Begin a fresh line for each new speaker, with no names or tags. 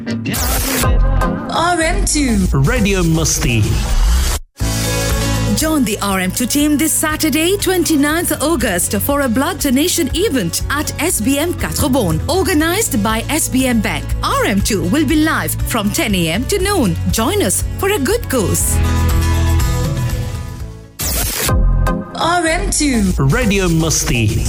RM2
Radio Musti.
Join the RM2 team this Saturday, 29th August, for a blood donation event at SBM Catrebon, organized by SBM Bank. RM2 will be live from 10 a.m. to noon. Join us for a good cause.
RM2
Radio Musti.